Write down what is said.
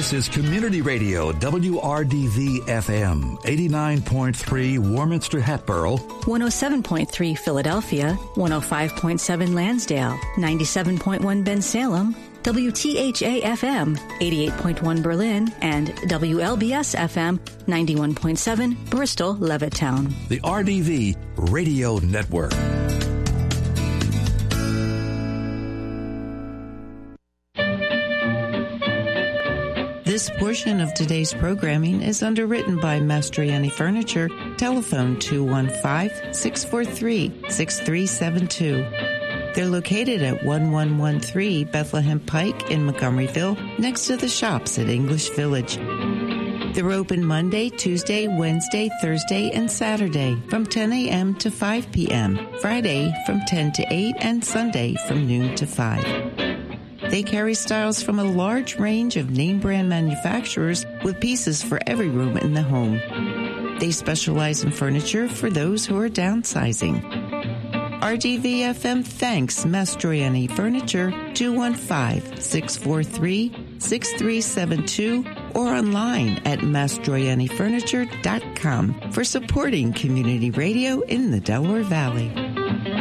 This is Community Radio, WRDV-FM, 89.3 Warminster Hatboro, 107.3 Philadelphia, 105.7 Lansdale, 97.1 Bensalem, WTHA-FM, 88.1 Berlin, and WLBS-FM, 91.7 Bristol, Levittown. the RDV Radio Network. This portion of today's programming is underwritten by Mastroianni Furniture. Telephone 215-643-6372. They're located at 1113 Bethlehem Pike in Montgomeryville, next to the shops at English Village. They're open Monday, Tuesday, Wednesday, Thursday, and Saturday from 10 a.m. to 5 p.m., Friday from 10 to 8, and Sunday from noon to 5. They carry styles from a large range of name-brand manufacturers with pieces for every room in the home. They specialize in furniture for those who are downsizing. RDV-FM thanks Mastroianni Furniture, 215-643-6372, or online at mastroiannifurniture.com for supporting community radio in the Delaware Valley.